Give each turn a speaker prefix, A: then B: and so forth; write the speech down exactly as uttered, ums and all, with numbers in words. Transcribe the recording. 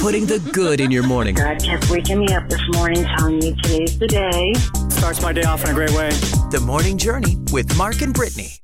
A: putting the good in your morning.
B: God kept waking me up this morning, telling me today's the day.
C: Starts my day off in a great way.
A: The Morning Journey with Mark and Brittany.